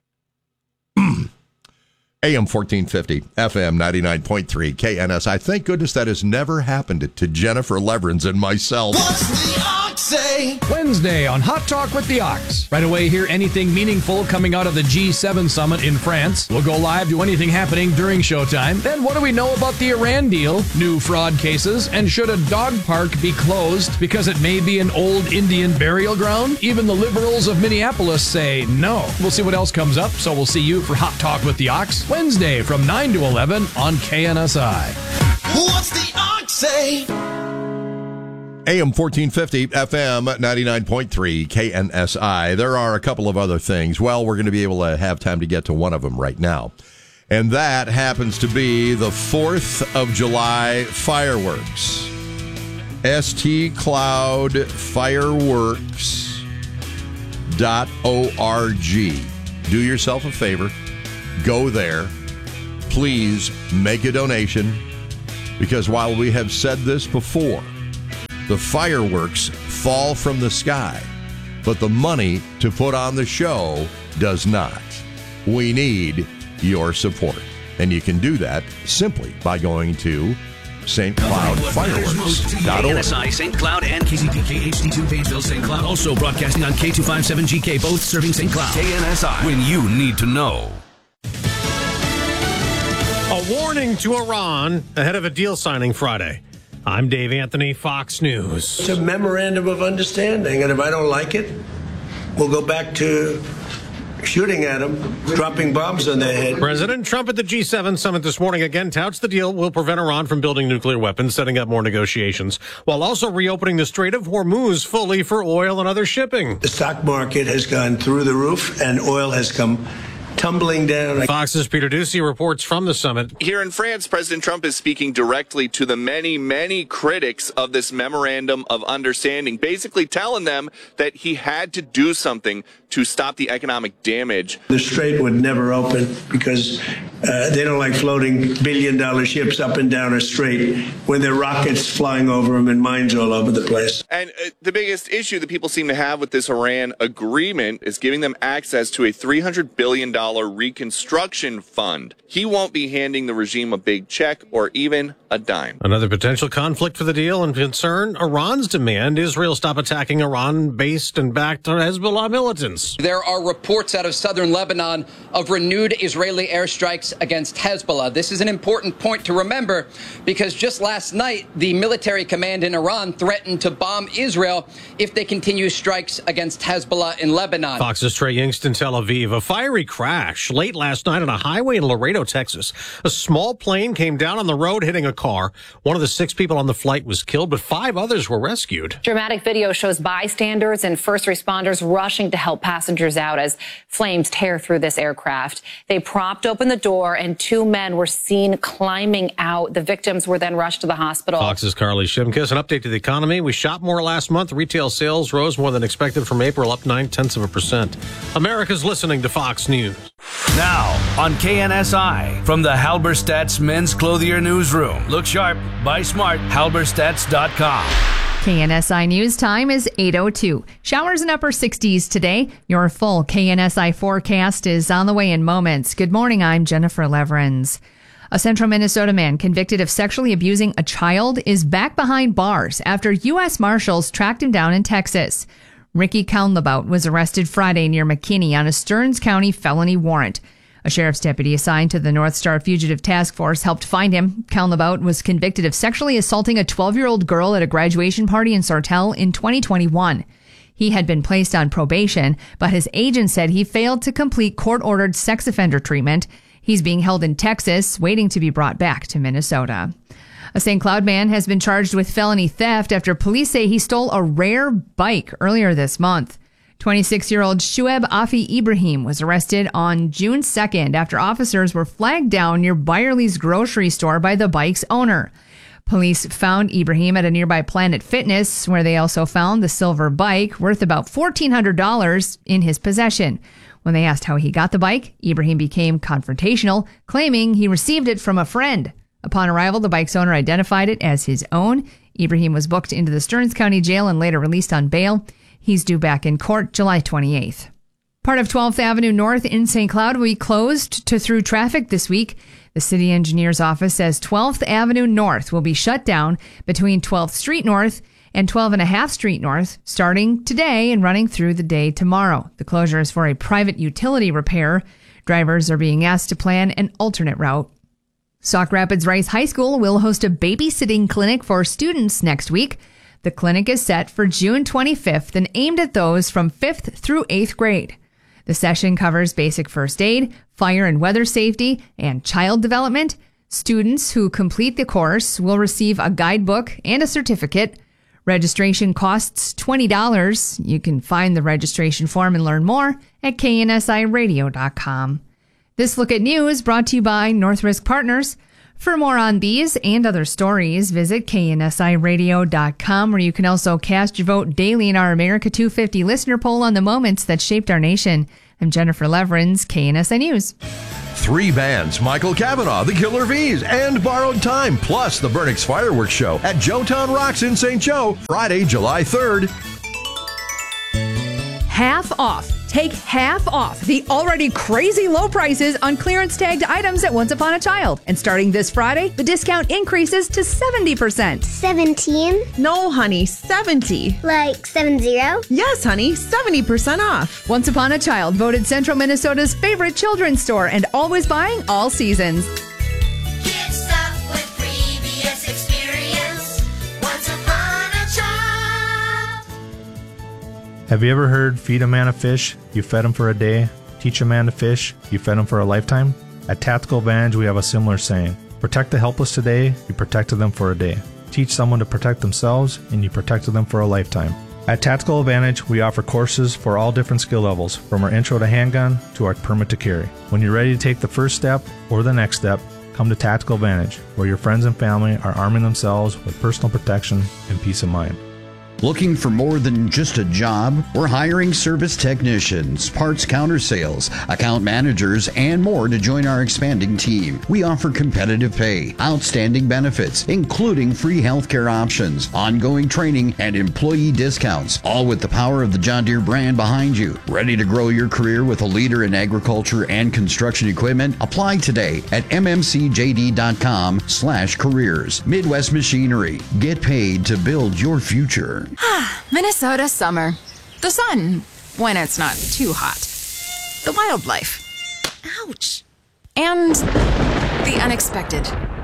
A M fourteen fifty, F M ninety-nine point three, K N S I. Thank goodness that has never happened to Jennifer Leverins and myself. What's the Ox say? Wednesday on Hot Talk with the Ox. Right away, hear anything meaningful coming out of the G seven summit in France. We'll go live to anything happening during showtime. Then what do we know about the Iran deal, new fraud cases, and should a dog park be closed because it may be an old Indian burial ground? Even the liberals of Minneapolis say no. We'll see what else comes up, so we'll see you for Hot Talk with the Ox Wednesday from nine to eleven on K N S I. What's the Ox say? A M fourteen fifty, F M ninety-nine point three, K N S I. There are a couple of other things. Well, we're going to be able to have time to get to one of them right now. And that happens to be the fourth of July fireworks. S T Cloud Fireworks dot org. Do yourself a favor. Go there. Please make a donation. Because while we have said this before, the fireworks fall from the sky, but the money to put on the show does not. We need your support. And you can do that simply by going to Saint Cloud Fireworks dot org. K N S I, Saint Cloud, and K C P K H D two Painesville, Saint Cloud. Also broadcasting on K two fifty-seven G K, both serving Saint Cloud. K N S I, when you need to know. A warning to Iran ahead of a deal signing Friday. I'm Dave Anthony, Fox News. It's a memorandum of understanding, and if I don't like it, we'll go back to shooting at them, dropping bombs on their head. President Trump at the G seven summit this morning again touts the deal will prevent Iran from building nuclear weapons, setting up more negotiations, while also reopening the Strait of Hormuz fully for oil and other shipping. The stock market has gone through the roof, and oil has come tumbling down. Fox's Peter Ducey reports from the summit. Here in France, President Trump is speaking directly to the many, many critics of this memorandum of understanding, basically telling them that he had to do something to stop the economic damage. The Strait would never open because uh, they don't like floating billion-dollar ships up and down a strait when there are rockets flying over them and mines all over the place. And uh, the biggest issue that people seem to have with this Iran agreement is giving them access to a three hundred billion dollars reconstruction fund. He won't be handing the regime a big check or even a dime. Another potential conflict for the deal and concern, Iran's demand Israel stop attacking Iran-based and backed Hezbollah militants. There are reports out of southern Lebanon of renewed Israeli airstrikes against Hezbollah. This is an important point to remember because just last night, the military command in Iran threatened to bomb Israel if they continue strikes against Hezbollah in Lebanon. Fox's Trey Yingst in Tel Aviv. A fiery crash late last night on a highway in Laredo, Texas. A small plane came down on the road hitting a car. One of the six people on the flight was killed, but five others were rescued. Dramatic video shows bystanders and first responders rushing to help passengers out as flames tear through this aircraft. They propped open the door and two men were seen climbing out. The victims were then rushed to the hospital. Fox's Carly Shimkus. An update to the economy. We shot more last month. Retail sales rose more than expected from April, up nine tenths of a percent. America's listening to Fox News. Now on K N S I from the Halberstadt's Men's Clothier Newsroom. Look sharp, buy smart, halberstadts dot com. K N S I News time is eight oh two. Showers in upper sixties today. Your full K N S I forecast is on the way in moments. Good morning, I'm Jennifer Leverins. A central Minnesota man convicted of sexually abusing a child is back behind bars after U S Marshals tracked him down in Texas. Ricky Kaunlabout was arrested Friday near McKinney on a Stearns County felony warrant. A sheriff's deputy assigned to the North Star Fugitive Task Force helped find him. Kaunlabout was convicted of sexually assaulting a twelve-year-old girl at a graduation party in Sartell in twenty twenty-one. He had been placed on probation, but his agent said he failed to complete court-ordered sex offender treatment. He's being held in Texas, waiting to be brought back to Minnesota. A Saint Cloud man has been charged with felony theft after police say he stole a rare bike earlier this month. twenty-six-year-old Shuaib Afi Ibrahim was arrested on June second after officers were flagged down near Byerly's grocery store by the bike's owner. Police found Ibrahim at a nearby Planet Fitness, where they also found the silver bike worth about fourteen hundred dollars in his possession. When they asked how he got the bike, Ibrahim became confrontational, claiming he received it from a friend. Upon arrival, the bike's owner identified it as his own. Ibrahim was booked into the Stearns County Jail and later released on bail. He's due back in court July twenty-eighth. Part of twelfth Avenue North in Saint Cloud will be closed to through traffic this week. The city engineer's office says twelfth Avenue North will be shut down between twelfth Street North and twelve and a half Street North starting today and running through the day tomorrow. The closure is for a private utility repair. Drivers are being asked to plan an alternate route. Sauk Rapids Rice High School will host a babysitting clinic for students next week. The clinic is set for June twenty-fifth and aimed at those from fifth through eighth grade. The session covers basic first aid, fire and weather safety, and child development. Students who complete the course will receive a guidebook and a certificate. Registration costs twenty dollars. You can find the registration form and learn more at K N S I radio dot com. This Look at News brought to you by North Risk Partners. For more on these and other stories, visit K N S I radio dot com, where you can also cast your vote daily in our America two fifty listener poll on the moments that shaped our nation. I'm Jennifer Leverins, K N S I News. Three bands, Michael Cavanaugh, the Killer V's, and Borrowed Time, plus the Burnix Fireworks Show at Joetown Rocks in Saint Joe, Friday, July third. Half off. Take half off the already crazy low prices on clearance tagged items at Once Upon a Child. And starting this Friday, the discount increases to seventy percent. seventeen? No, honey, seventy. Like seven zero? Yes, honey, seventy percent off. Once Upon a Child, voted Central Minnesota's favorite children's store and always buying all seasons. Get stuff with previous experience. Once upon a child. Have you ever heard feed a man a fish, you fed him for a day? Teach a man to fish, you fed him for a lifetime? At Tactical Advantage, we have a similar saying. Protect the helpless today, you protected them for a day. Teach someone to protect themselves, and you protected them for a lifetime. At Tactical Advantage, we offer courses for all different skill levels, from our intro to handgun to our permit to carry. When you're ready to take the first step or the next step, come to Tactical Advantage, where your friends and family are arming themselves with personal protection and peace of mind. Looking for more than just a job? We're hiring service technicians, parts counter sales, account managers, and more to join our expanding team. We offer competitive pay, outstanding benefits, including free healthcare options, ongoing training, and employee discounts, all with the power of the John Deere brand behind you. Ready to grow your career with a leader in agriculture and construction equipment? Apply today at m m c j d dot com slash careers. Midwest Machinery. Get paid to build your future. Minnesota summer. The sun, when it's not too hot. The wildlife. Ouch. And the unexpected.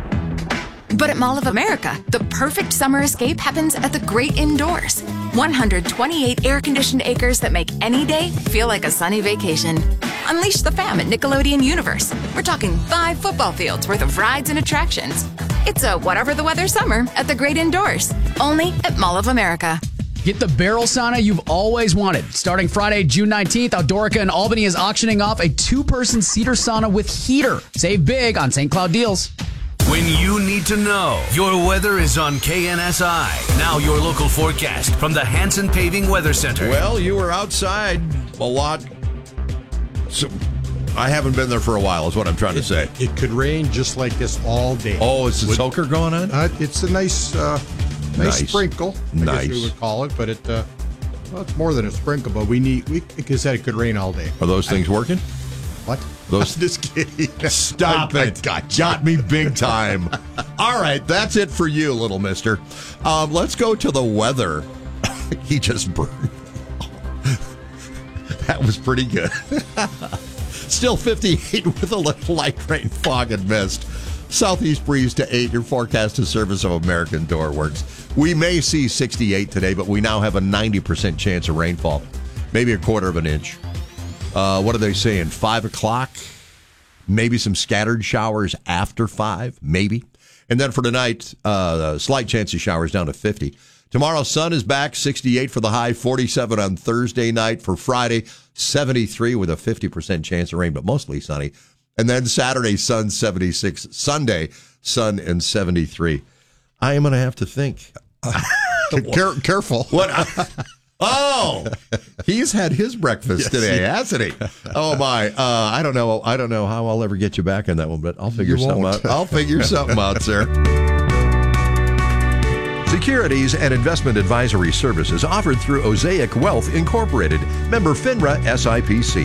But at Mall of America, the perfect summer escape happens at the great indoors. one hundred twenty-eight air-conditioned acres that make any day feel like a sunny vacation. Unleash the fam at Nickelodeon Universe. We're talking five football fields worth of rides and attractions. It's a whatever the weather summer at the great indoors. Only at Mall of America. Get the barrel sauna you've always wanted. Starting Friday, June nineteenth, Outdoorica in Albany is auctioning off a two-person cedar sauna with heater. Save big on Saint Cloud deals. When you need to know, your weather is on K N S I. Now your local forecast from the Hanson Paving Weather Center. Well, you were outside a lot. So I haven't been there for a while, is what I'm trying to say. It could rain just like this all day. Oh, is the With, soaker going on? Uh, it's a nice, uh, nice, Nice. sprinkle. I Nice. guess we would call it, but it, uh, well, it's more than a sprinkle. But we need, we, like I said, it could rain all day. Are those things working? What? Those, I'm just kidding. Stop I- I it. got Got me big time. All right, that's it for you, little mister. Um, let's go to the weather. He just burned. That was pretty good. Still fifty-eight with a little light rain, fog, and mist. Southeast breeze to eight. Your forecast is service of American Door Works. We may see sixty-eight today, but we now have a ninety percent chance of rainfall. Maybe a quarter of an inch. Uh, what are they saying? Five o'clock? Maybe some scattered showers after five? Maybe. And then for tonight, uh, a slight chance of showers down to fifty. Tomorrow, sun is back, sixty-eight for the high, forty-seven on Thursday night. For Friday, seventy-three with a fifty percent chance of rain, but mostly sunny. And then Saturday, sun, seventy-six. Sunday, sun, and seventy-three. I am going to have to think. Care, careful. What? Oh, he's had his breakfast Yes, today, he- hasn't he? Oh my! Uh, I don't know. I don't know how I'll ever get you back on that one, but I'll figure You something won't. out. I'll figure something out, sir. Securities and investment advisory services offered through Osaic Wealth Incorporated, member FINRA S I P C.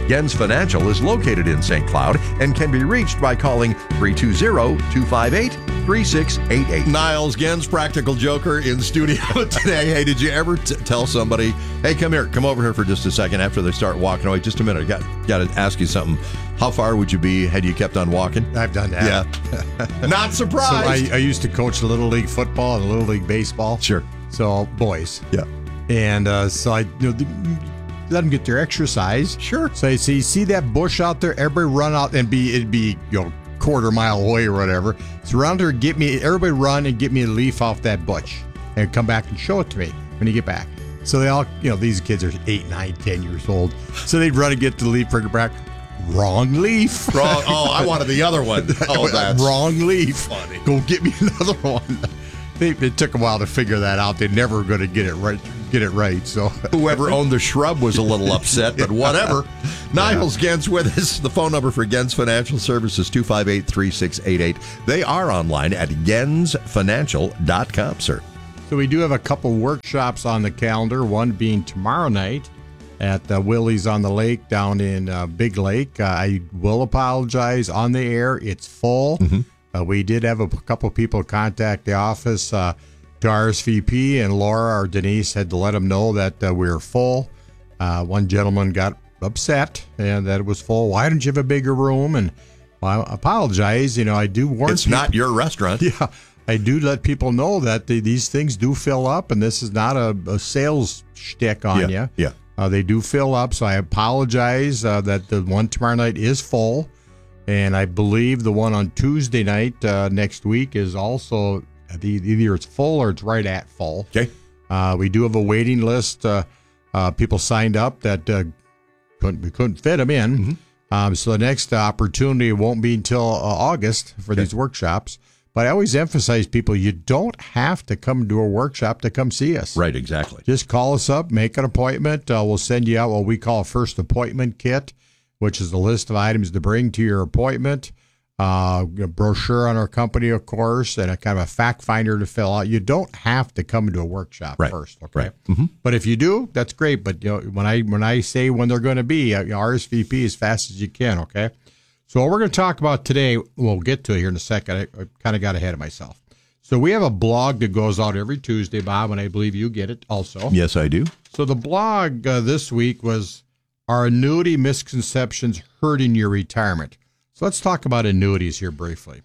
Gens Financial is located in Saint Cloud and can be reached by calling three two zero, two five eight, three six eight eight. Niles Gens, Practical Joker, in studio today. Hey, did you ever t- tell somebody, hey, come here, come over here for just a second after they start walking away? Just a minute, I got, got to ask you something. How far would you be had you kept on walking? I've done that. Yeah. Not surprised. So I, I used to coach Little League football and Little League baseball. Sure. So boys. Yeah. And uh, so I you know, let them get their exercise. Sure. So you see, you see that bush out there, everybody run out and be, it'd be, you know, quarter mile away or whatever. So run there, get me, everybody run and get me a leaf off that bush and come back and show it to me when you get back. So they all, you know, these kids are eight, nine, ten years old. So they'd run and get to the leaf, bring it back. Wrong leaf. Wrong. Oh, I wanted the other one. Oh, that's wrong leaf. Funny. Go get me another one. They, it took a while to figure that out. They never were going to get it right. Get it right. So whoever owned the shrub was a little upset, but whatever. Niles Gens with us. The phone number for Gens Financial Services, two five eight, three six eight eight. They are online at gens financial dot com, sir. So we do have a couple workshops on the calendar, one being tomorrow night at uh, Willie's on the Lake down in uh, Big Lake. Uh, I will apologize on the air. It's full. Mm-hmm. Uh, we did have a p- couple people contact the office uh, to R S V P, and Laura or Denise had to let them know that uh, we were full. Uh, one gentleman got upset and that it was full. Why didn't you have a bigger room? And well, I apologize. You know, I do warn It's people, not your restaurant. Yeah, I do let people know that the, these things do fill up, and this is not a, a sales shtick on Yeah, you. yeah. Uh, they do fill up, so I apologize uh, that the one tomorrow night is full. And I believe the one on Tuesday night uh, next week is also the, either it's full or it's right at full. Okay. Uh, we do have a waiting list. Uh, uh, people signed up that uh, couldn't we couldn't fit them in. Mm-hmm. Um, so the next opportunity won't be until uh, August for Okay. these workshops. But I always emphasize people, you don't have to come to a workshop to come see us. Right, exactly. Just call us up, make an appointment. Uh, we'll send you out what we call a first appointment kit, which is a list of items to bring to your appointment, uh, a brochure on our company, of course, and a kind of a fact finder to fill out. You don't have to come to a workshop Right. first, okay? Right. Mm-hmm. But if you do, that's great. But you know, when I when I say when they're going to be, uh, R S V P as fast as you can, okay? So what we're going to talk about today, we'll get to it here in a second. I, I kind of got ahead of myself. So we have a blog that goes out every Tuesday, Bob, and I believe you get it also. Yes, I do. So the blog uh, this week was, are annuity misconceptions hurting your retirement? So let's talk about annuities here briefly.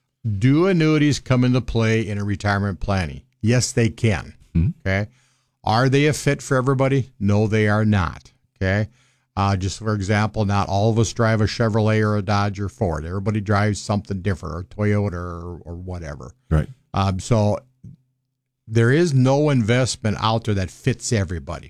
Do annuities come into play in a retirement planning? Yes, they can. Mm-hmm. Okay. Are they a fit for everybody? No, they are not. Okay. Uh, just for example, not all of us drive a Chevrolet or a Dodge or Ford. Everybody drives something different, or Toyota or, or whatever. Right. Um, so there is no investment out there that fits everybody.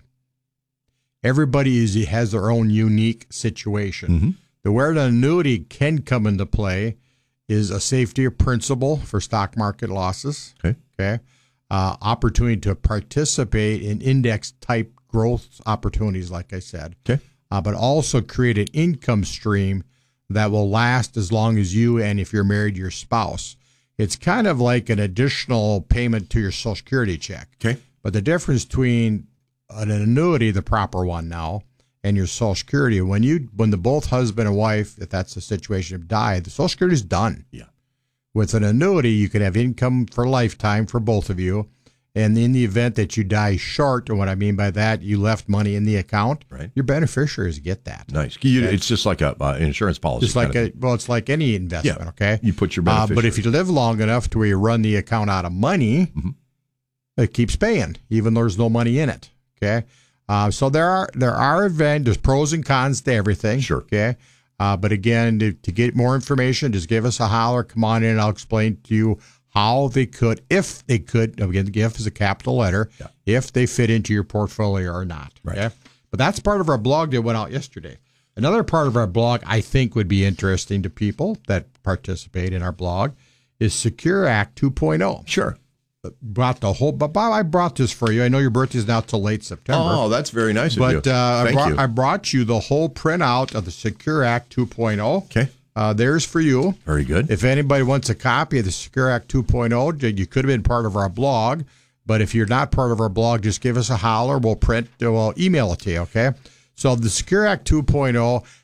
Everybody is, has their own unique situation. Mm-hmm. The where an annuity can come into play is a safety of principal for stock market losses. Okay. Okay. Uh, opportunity to participate in index type growth opportunities, like I said. Okay. Uh, but also create an income stream that will last as long as you and, if you're married, your spouse. It's kind of like an additional payment to your Social Security check. Okay. But the difference between an annuity, the proper one now, and your Social Security, when you when the both husband and wife, if that's the situation, have died, the Social Security is done. Yeah. With an annuity, you can have income for lifetime for both of you. And in the event that you die short, and what I mean by that, you left money in the account, right. Your beneficiaries get that. Nice. You, Okay? it's just like a uh, insurance policy. Just like kind a, of well, it's like any investment, Yeah. okay? You put your Uh, beneficiary. but if you live long enough to where you run the account out of money, Mm-hmm. it keeps paying, even though there's no money in it, okay? Uh, so there are there are event, there's pros and cons to everything, Sure. okay? Uh, but again, to, to get more information, just give us a holler. Come on in, and I'll explain to you how they could, if they could, again, the if is a capital letter, Yeah. if they fit into your portfolio or not. Right. Okay? But that's part of our blog that went out yesterday. Another part of our blog I think would be interesting to people that participate in our blog is Secure Act two point oh. Sure. Brought the whole, but Bob, I brought this for you. I know your birthday is not till late September. Oh, that's very nice of you. But uh, I, Thank brought, you. I brought you the whole printout of the Secure Act two point oh. Okay. Uh, there's for you. Very good. If anybody wants a copy of the Secure Act two point oh, you could have been part of our blog. But if you're not part of our blog, just give us a holler. We'll print, we'll email it to you, okay? So the Secure Act two point oh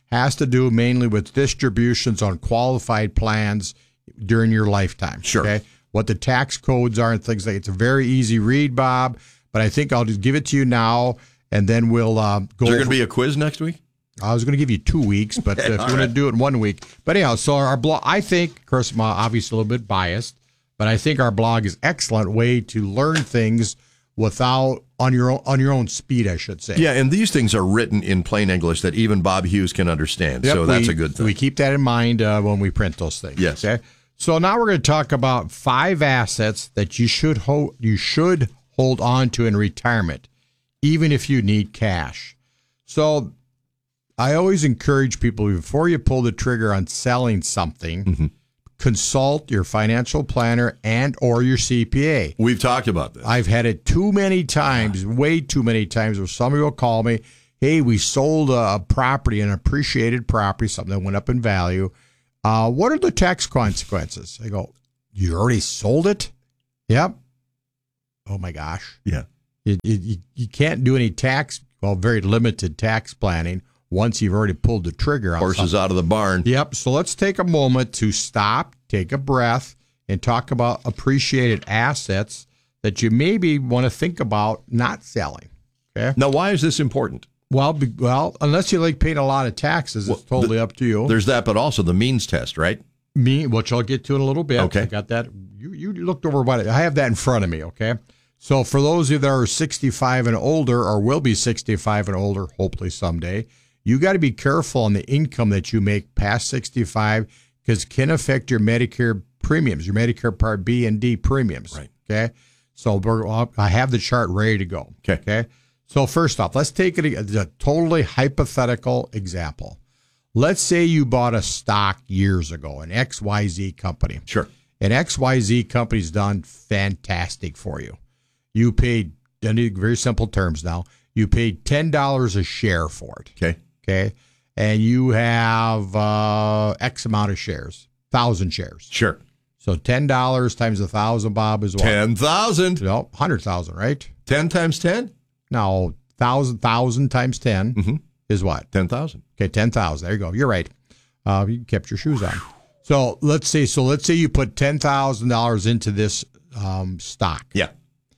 has to do mainly with distributions on qualified plans during your lifetime. Sure. Okay? What the tax codes are and things like it's a very easy read, Bob, but I think I'll just give it to you now, and then we'll uh, go. Is there going to be a quiz next week? I was going to give you two weeks, but Okay, if you all want to right. do it in one week. But anyhow, so our blog, I think, of course, I'm obviously a little bit biased, but I think our blog is an excellent way to learn things without on your own, on your own speed, I should say. Yeah, and these things are written in plain English that even Bob Hughes can understand. Yep, so that's we- a good thing. We keep that in mind uh, when we print those things. Yes. Okay. So now we're going to talk about five assets that you should hold you should hold on to in retirement, even if you need cash. So I always encourage people before you pull the trigger on selling something, Mm-hmm. consult your financial planner and or your C P A. We've talked about this. I've had it too many times, way too many times, where somebody will call me, hey, we sold a property, an appreciated property, something that went up in value. Uh, what are the tax consequences? I go, you already sold it? Yep. Oh, my gosh. Yeah. You, you, you can't do any tax, well, very limited tax planning once you've already pulled the trigger on Horses something. out of the barn. Yep. So let's take a moment to stop, take a breath, and talk about appreciated assets that you maybe want to think about not selling. Okay. Now, why is this important? Well, be, well, unless you like paying a lot of taxes, it's Well, totally the- up to you. There's that, but also the means test, right? Me, which I'll get to in a little bit. Okay. I got that. You you looked over what I have that in front of me. Okay. So for those of you that are sixty-five and older, or will be sixty-five and older, hopefully someday, you got to be careful on the income that you make past sixty-five because it can affect your Medicare premiums, your Medicare Part B and D premiums. Right. Okay. So we're, I have the chart ready to go. Okay. Okay. So first off, let's take it a, a totally hypothetical example. Let's say you bought a stock years ago, an X Y Z company. Sure. An X Y Z company's done fantastic for you. You paid, in very simple terms now, you paid ten dollars a share for it. Okay. Okay. And you have uh, X amount of shares, one thousand shares. Sure. So ten dollars times one thousand, Bob, is what? ten thousand. No, one hundred thousand, right? ten times ten? No, one thousand, one thousand times ten Mm-hmm. is what? ten thousand. Okay, ten thousand. There you go. You're right. Uh, you kept your shoes on. So let's say so let's say you put ten thousand dollars into this um, stock. Yeah.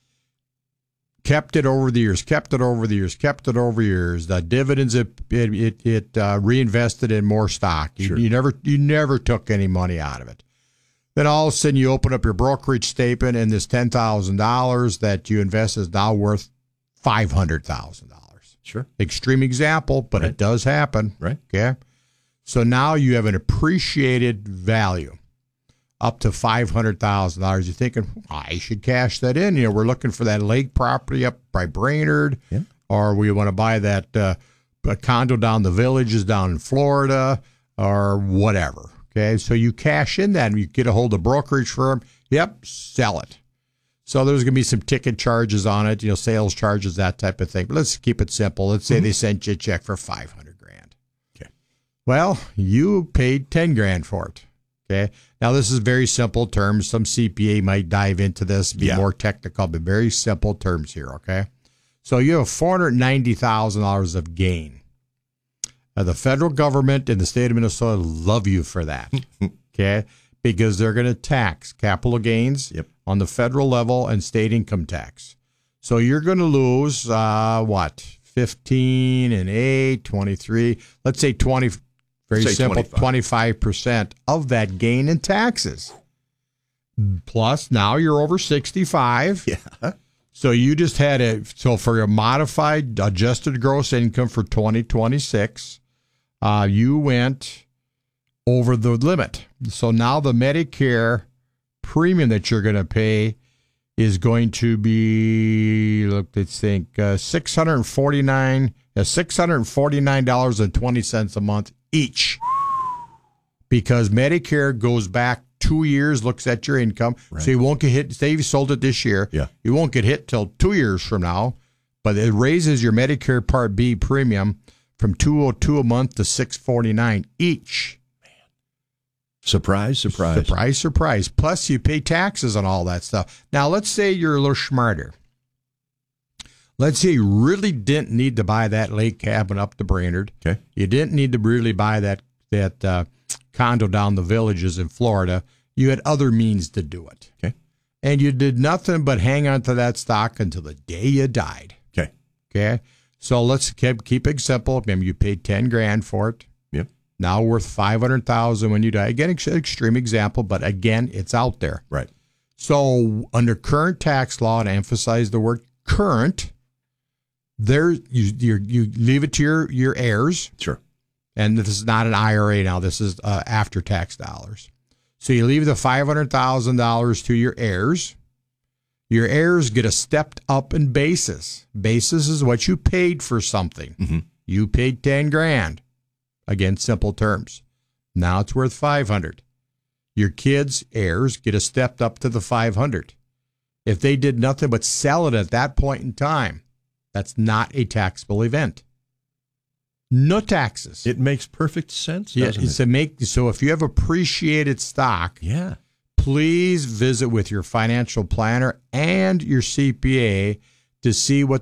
Kept it over the years, kept it over the years, kept it over years. The dividends it it it, it uh, reinvested in more stock. You, Sure. you never you never took any money out of it. Then all of a sudden you open up your brokerage statement and this ten thousand dollars that you invest is now worth five hundred thousand dollars. Sure. Extreme example, but Right. it does happen. Right. Okay. So now you have an appreciated value up to five hundred thousand dollars. You're thinking, I should cash that in. You know, we're looking for that lake property up by Brainerd, Yeah. or we want to buy that uh, a condo down the villages down in Florida, or whatever. Okay. So you cash in that and you get a hold of a brokerage firm. Yep. Sell it. So there's going to be some ticket charges on it, you know, sales charges, that type of thing. But let's keep it simple. Let's say they sent you a check for five hundred grand. Okay. Well, you paid ten grand for it. Okay. Now this is very simple terms. Some C P A might dive into this, be Yeah. more technical, but very simple terms here. Okay. So you have four hundred ninety thousand dollars of gain. Now, the federal government and the state of Minnesota love you for that. Okay. Because they're going to tax capital gains Yep. on the federal level and state income tax. So you're going to lose, uh, what, fifteen and eight, twenty-three, let's say twenty, very Say simple, twenty-five. twenty-five percent of that gain in taxes. Plus, now you're over sixty-five. Yeah. So you just had a, so for your modified adjusted gross income for twenty twenty-six, uh, you went over the limit. So now the Medicare premium that you're going to pay is going to be, look, let's think, uh, six hundred forty-nine, uh, six hundred forty-nine dollars and twenty cents a month each. Because Medicare goes back two years, looks at your income. Right. So you won't get hit, say you sold it this year. Yeah. You won't get hit till two years from now, but it raises your Medicare Part B premium from two oh two a month to six forty-nine each. Surprise, surprise. Surprise, surprise. Plus, you pay taxes on all that stuff. Now, let's say you're a little smarter. let's say you really didn't need to buy that lake cabin up the Brainerd. Okay. You didn't need to really buy that that uh, condo down the Villages in Florida. You had other means to do it. Okay. And you did nothing but hang on to that stock until the day you died. Okay. Okay. So let's keep, keep it simple. Maybe you paid ten grand for it. Yep. Now worth five hundred thousand when you die. Again, ex- extreme example, but again, it's out there. Right. So under current tax law, and I emphasize the word current, there you you you leave it to your, your heirs. Sure. And this is not an I R A now. This is uh, after tax dollars. So you leave the five hundred thousand dollars to your heirs. Your heirs get a stepped up in basis. Basis is what you paid for something. Mm-hmm. You paid ten grand. Again, simple terms. Now it's worth five hundred. Your kids' heirs get a stepped up to the five hundred. If they did nothing but sell it at that point in time, that's not a taxable event. No taxes. It makes perfect sense, Yeah, doesn't it's it? a make, so if you have appreciated stock, Yeah. please visit with your financial planner and your C P A to see what